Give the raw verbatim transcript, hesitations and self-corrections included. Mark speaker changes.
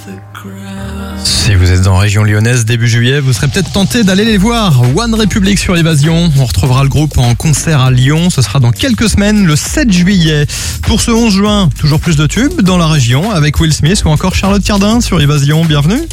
Speaker 1: Si vous êtes en région lyonnaise début juillet, vous serez peut-être tenté d'aller les voir. One Republic sur Évasion. On retrouvera le groupe en concert à Lyon. Ce sera dans quelques semaines, le sept juillet. Pour ce onze juin, toujours plus de tubes dans la région avec Will Smith ou encore Charlotte Cardin sur Évasion. Bienvenue.